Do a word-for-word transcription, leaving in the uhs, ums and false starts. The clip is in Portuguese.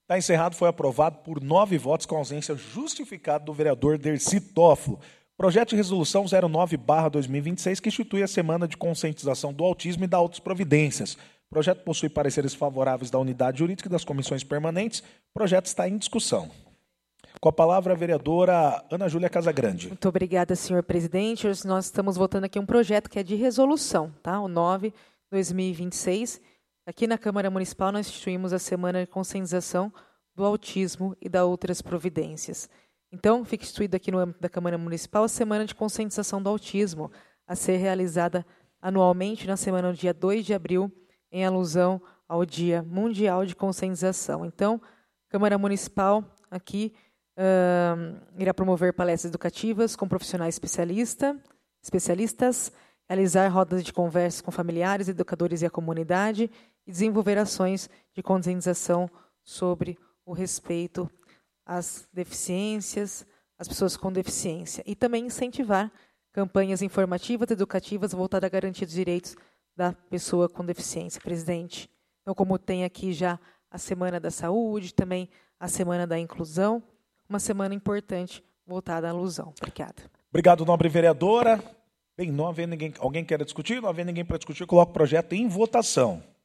Está encerrado, foi aprovado por nove votos com ausência justificada do vereador Dercy Toffolo. Projeto de resolução zero nove barra dois mil e vinte e seis que institui a Semana de Conscientização do Autismo e dá outras providências. O projeto possui pareceres favoráveis da unidade jurídica e das comissões permanentes. O projeto está em discussão. Com a palavra a vereadora Ana Júlia Casagrande. Muito obrigada, senhor presidente. Hoje nós estamos votando aqui um projeto que é de resolução, tá? O nove barra dois mil e vinte e seis. Aqui na Câmara Municipal nós instituímos a Semana de Conscientização do Autismo e da outras providências. Então, fica instituído aqui no âmbito da Câmara Municipal a Semana de Conscientização do Autismo, a ser realizada anualmente na semana do dia dois de abril, em alusão ao Dia Mundial de Conscientização. Então, a Câmara Municipal aqui uh, irá promover palestras educativas com profissionais especialista, especialistas, realizar rodas de conversa com familiares, educadores e a comunidade e desenvolver ações de conscientização sobre o respeito às deficiências, às pessoas com deficiência. E também incentivar campanhas informativas e educativas voltadas à garantia dos direitos da pessoa com deficiência, presidente. Então, como tem aqui já a Semana da Saúde, também a Semana da Inclusão, uma semana importante voltada à alusão. Obrigada. Obrigado, nobre vereadora. Bem, não havendo ninguém, alguém quer discutir? Não havendo ninguém para discutir, coloco o projeto em votação.